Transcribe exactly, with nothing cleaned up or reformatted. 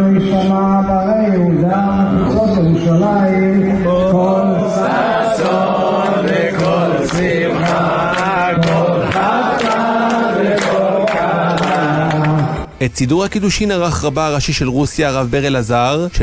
וישמע בערי יהודה וחוצות ירושלים כל ששון וכל שמחה כל חתן וכל כלה. את סידור הקידושין ערך רבה הראשי של רוסיה הרב בר אלעזר,